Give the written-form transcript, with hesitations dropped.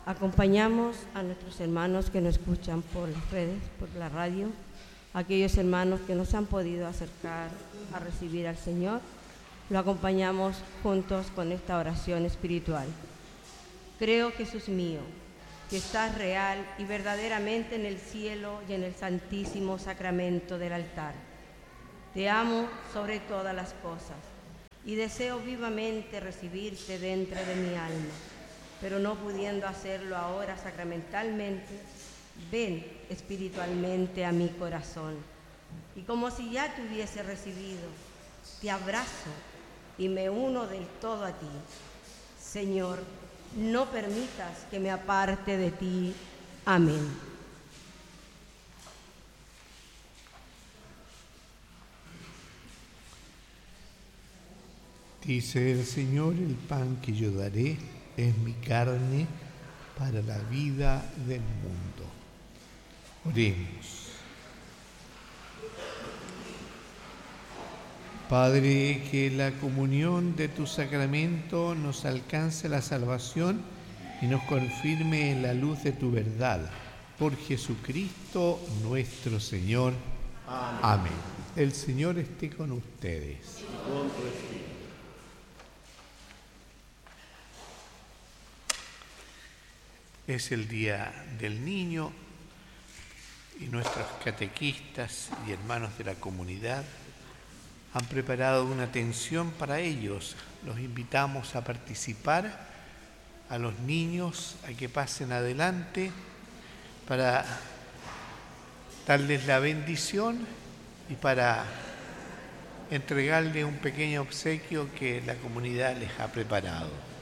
Acompañamos a nuestros hermanos que nos escuchan por las redes, por la radio, aquellos hermanos que no se han podido acercar a recibir al Señor. Lo acompañamos juntos con esta oración espiritual. Creo, Jesús mío, que estás real y verdaderamente en el cielo y en el santísimo sacramento del altar. Te amo sobre todas las cosas y deseo vivamente recibirte dentro de mi alma, pero no pudiendo hacerlo ahora sacramentalmente, ven espiritualmente a mi corazón. Y como si ya te hubiese recibido, te abrazo y me uno del todo a ti. Señor, no permitas que me aparte de ti. Amén. Dice el Señor: el pan que yo daré es mi carne para la vida del mundo. Oremos. Padre, que la comunión de tu sacramento nos alcance la salvación y nos confirme en la luz de tu verdad. Por Jesucristo nuestro Señor. Amén. Amén. El Señor esté con ustedes. Con tu espíritu. Es el Día del Niño y nuestros catequistas y hermanos de la comunidad han preparado una atención para ellos. Los invitamos a participar, a los niños a que pasen adelante para darles la bendición y para entregarles un pequeño obsequio que la comunidad les ha preparado.